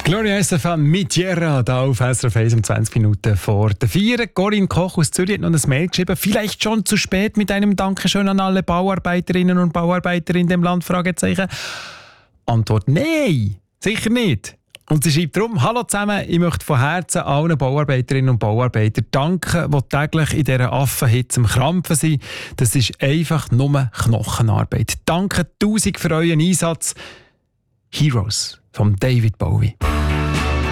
Gloria Estefan mit Tierra, da auf SRF 1 um 20 Minuten vor der 4. Corinne Koch aus Zürich hat noch ein Mail geschrieben. Vielleicht schon zu spät mit einem Dankeschön an alle Bauarbeiterinnen und Bauarbeiter in dem Land? Fragezeichen. Antwort: Nein, sicher nicht. Und sie schreibt darum: Hallo zusammen, ich möchte von Herzen allen Bauarbeiterinnen und Bauarbeitern danken, die täglich in dieser Affenhitze am Krampfen sind. Das ist einfach nur Knochenarbeit. Danke 1000 für euren Einsatz. Heroes von David Bowie.